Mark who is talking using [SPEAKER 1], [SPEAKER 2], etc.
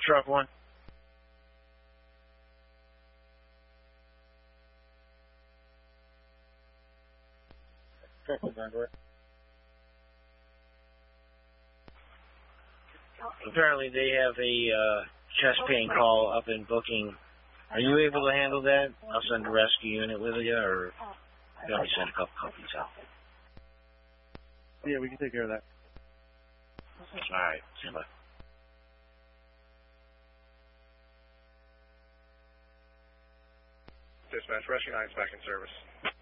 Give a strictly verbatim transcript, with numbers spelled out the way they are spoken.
[SPEAKER 1] truck one. Truck one, Vanguard. Apparently they have a uh, chest pain call up in booking. Are you able to handle that? I'll send a rescue unit with you, or you only send a couple copies out.
[SPEAKER 2] Yeah, we can take care of that.
[SPEAKER 1] All right, stand by.
[SPEAKER 2] Dispatch, Rescue nine's back in service.